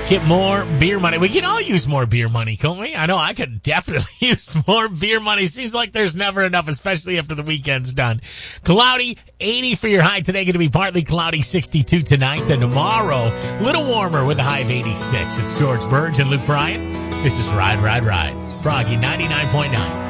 Get more beer money. We can all use more beer money, can't we? I know I could definitely use more beer money. Seems like there's never enough, especially after the weekend's done. Cloudy, 80 for your high today. Going to be partly cloudy, 62 tonight. Then tomorrow, a little warmer with a high of 86. It's George Burge and Luke Bryan. This is Ride, Ride, Ride. Froggy 99.9.